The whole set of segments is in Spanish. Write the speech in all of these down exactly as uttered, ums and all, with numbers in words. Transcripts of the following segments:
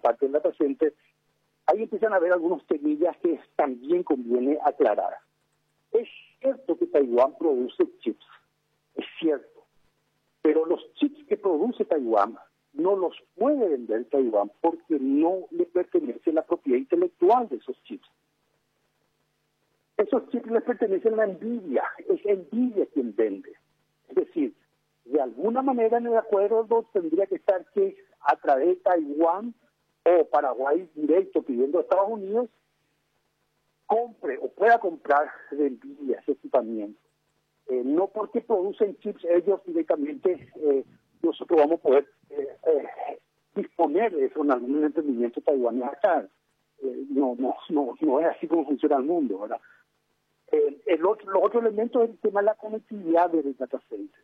parte del data center, ahí empiezan a haber algunos temillas que también conviene aclarar. Es cierto que Taiwán produce chips, es cierto, pero los chips que produce Taiwán no los puede vender Taiwán porque no le pertenece la propiedad intelectual de esos chips. Esos chips les pertenecen a Nvidia, es Nvidia quien vende. Es decir, de alguna manera en el acuerdo tendría que estar que a través de Taiwán o Paraguay directo pidiendo a Estados Unidos compre o pueda comprar de Nvidia ese equipamiento. Eh, no porque producen chips ellos directamente, eh, nosotros vamos a poder eh, eh, disponer de eso en algún emprendimiento taiwanés acá. Eh, no, no, no, no es así como funciona el mundo, ¿verdad? Eh, el otro, los otros elementos es el tema de la conectividad del data center.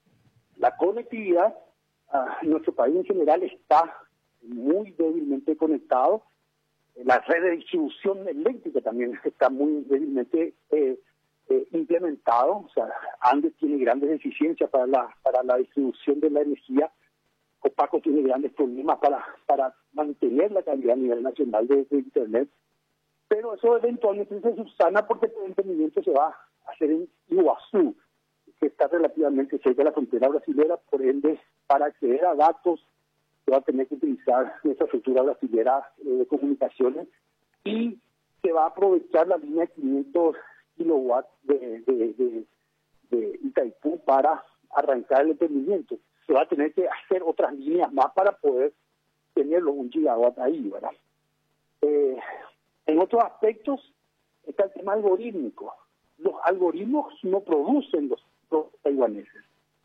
La conectividad, uh, en nuestro país en general está muy débilmente conectado. La red de distribución eléctrica también está muy débilmente eh, eh, implementado. O sea, Andes tiene grandes deficiencias para la para la distribución de la energía. Copaco tiene grandes problemas para para mantener la calidad a nivel nacional de, de Internet. Pero eso eventualmente se subsana porque el emprendimiento se va a hacer en Iguazú, que está relativamente cerca de la frontera brasilera, por ende, para acceder a datos se va a tener que utilizar esa infraestructura brasilera eh, de comunicaciones y se va a aprovechar la línea de quinientos kilowatts de, de, de, de Itaipú para arrancar el emprendimiento. Se va a tener que hacer otras líneas más para poder tenerlo un gigawatt ahí, ¿verdad? Eh, en otros aspectos está el tema algorítmico. Los algoritmos no producen los, los taiwaneses.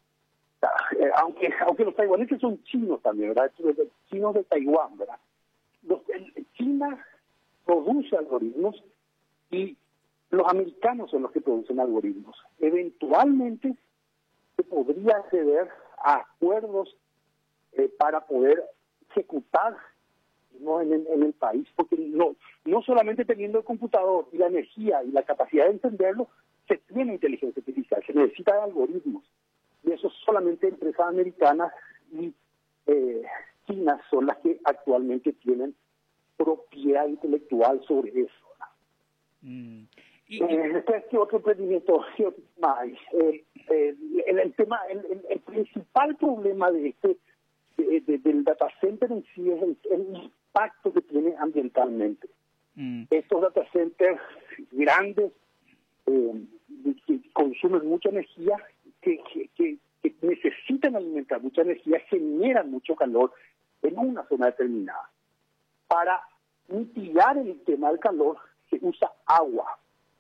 Eh, aunque aunque los taiwaneses son chinos también, ¿verdad? Los chinos de Taiwán, ¿verdad? Los, el, China produce algoritmos y los americanos son los que producen algoritmos. Eventualmente se podría acceder a acuerdos eh, para poder ejecutar, ¿no?, en, el, en el país, porque no, no solamente teniendo el computador y la energía y la capacidad de entenderlo, se tiene inteligencia artificial, se necesitan algoritmos. Y eso solamente empresas americanas y eh, chinas son las que actualmente tienen propiedad intelectual sobre eso. Mm. Y, eh, después, ¿qué otro emprendimiento? ¿Qué otro tema hay? Eh, eh, el, el, tema, el, el, el principal problema de este de, de, del data center en sí es el, el impacto que tiene ambientalmente. Mm. Estos data centers grandes eh, que consumen mucha energía, que, que, que, que necesitan alimentar mucha energía, generan mucho calor en una zona determinada. Para mitigar el tema del calor se usa agua,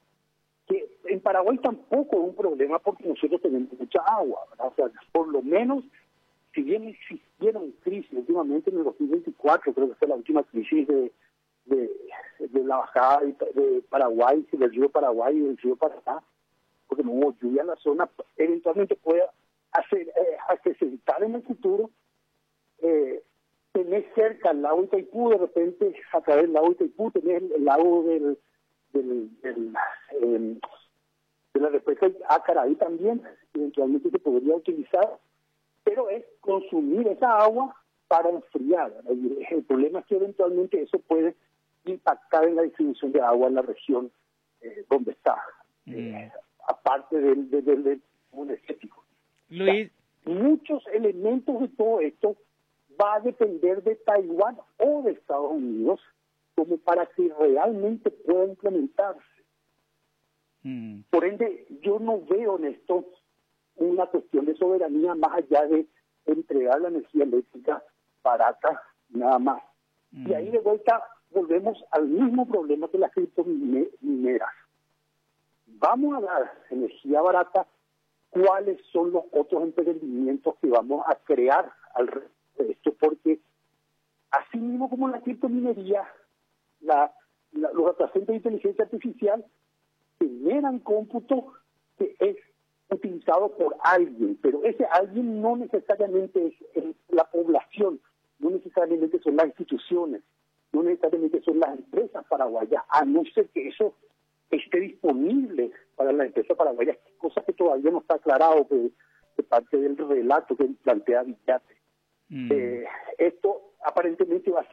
que en Paraguay tampoco es un problema porque nosotros tenemos mucha agua, ¿verdad? O sea, por lo menos, si bien existieron crisis últimamente en el dos mil veinticuatro, creo que fue la última crisis de, de, de la bajada de, de Paraguay, del río Paraguay y del río Paraná, porque no hubo lluvia en la zona, eventualmente puede hacer, eh, acrecentar en el futuro, eh, tener cerca el lago Itaipú, de repente a través del lago Itaipú, tener el, el lago del, del, del eh, de la represa Acaraí también, eventualmente se podría utilizar, pero es consumir esa agua para enfriar. El problema es que eventualmente eso puede impactar en la distribución de agua en la región eh, donde está, mm. eh, aparte del, del, del, del energético. Luis. O sea, muchos elementos de todo esto va a depender de Taiwán o de Estados Unidos como para que realmente pueda implementarse. Mm. Por ende, yo no veo en esto una cuestión de soberanía más allá de entregar la energía eléctrica barata, nada más. Mm. Y ahí de vuelta volvemos al mismo problema que las criptomineras. Vamos a dar energía barata, ¿cuáles son los otros emprendimientos que vamos a crear alrededor de esto? Porque así mismo como la criptominería, la, la, los data centers de inteligencia artificial generan cómputo que es utilizado por alguien, pero ese alguien no necesariamente es, es la población, no necesariamente son las instituciones, no necesariamente son las empresas paraguayas, a no ser que eso esté disponible para la empresa paraguaya, cosa que todavía no está aclarado de, de parte del relato que plantea Villate. Mm. Eh, esto aparentemente va a ser